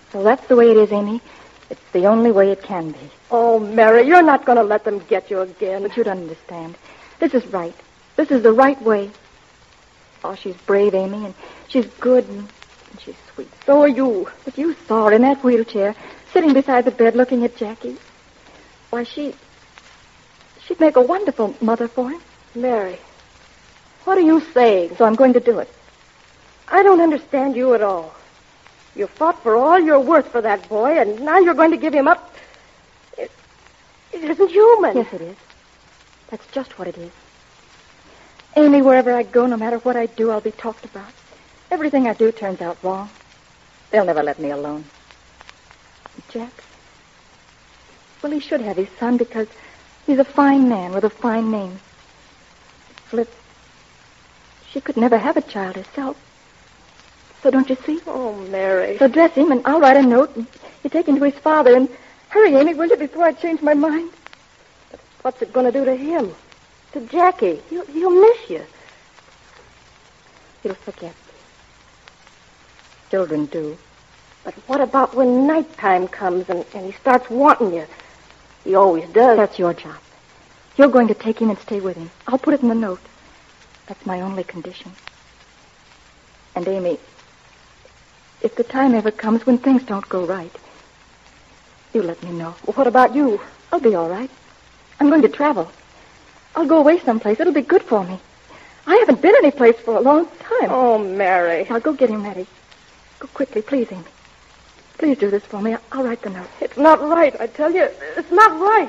So that's the way it is, Amy. It's the only way it can be. Oh, Mary, you're not going to let them get you again. But you don't understand. This is right. This is the right way. Oh, she's brave, Amy, and she's good, and she's sweet. So are you. But you saw her in that wheelchair, sitting beside the bed looking at Jackie. Why, she'd make a wonderful mother for him. Mary, what are you saying? So I'm going to do it. I don't understand you at all. You fought for all you're worth for that boy, and now you're going to give him up. It isn't human. Yes, it is. That's just what it is. Amy, wherever I go, no matter what I do, I'll be talked about. Everything I do turns out wrong. They'll never let me alone. Jack? Well, he should have his son because he's a fine man with a fine name. Flip, she could never have a child herself. So don't you see? Oh, Mary. So dress him, and I'll write a note, and you take him to his father, and hurry, Amy, will you, before I change my mind? But what's it going to do to him? To Jackie? He'll miss you. He'll forget. Children do. But what about when nighttime comes and he starts wanting you? He always does. That's your job. You're going to take him and stay with him. I'll put it in the note. That's my only condition. And, Amy, if the time ever comes when things don't go right, you let me know. Well, what about you? I'll be all right. I'm going to travel. I'll go away someplace. It'll be good for me. I haven't been anyplace for a long time. Oh, Mary. Now, go get him ready. Go quickly, please, Amy. Please do this for me. I'll write the note. It's not right, I tell you. It's not right.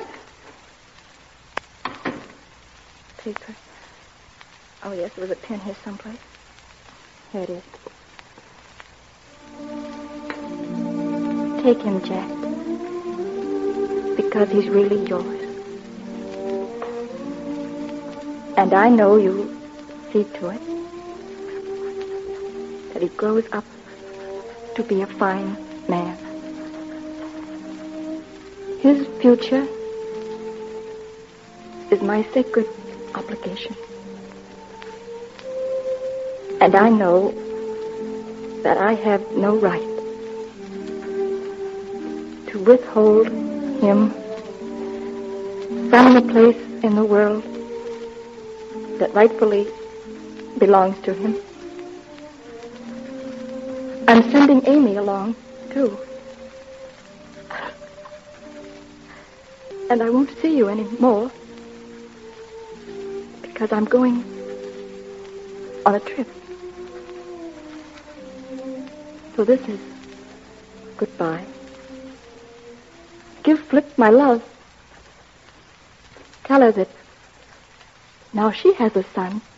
Paper. Oh, yes, there was a pen here someplace. Here it is. Take him, Jack. Because he's really yours. And I know you'll see to it that he grows up to be a fine man. His future is my sacred obligation. And I know that I have no right to withhold him from the place in the world that rightfully belongs to him. I'm sending Amy along, too. And I won't see you anymore because I'm going on a trip. So this is goodbye. Give Flip my love. Tell her that now she has a son.